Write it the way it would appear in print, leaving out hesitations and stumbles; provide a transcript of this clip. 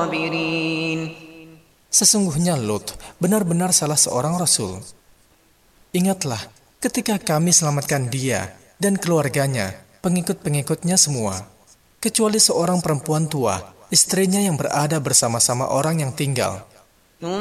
الغابرين. Sesungguhnya Lut benar-benar salah seorang Rasul. Ingatlah ketika kami selamatkan dia dan keluarganya, pengikut-pengikutnya semua, kecuali seorang perempuan tua, istrinya yang berada bersama-sama orang yang tinggal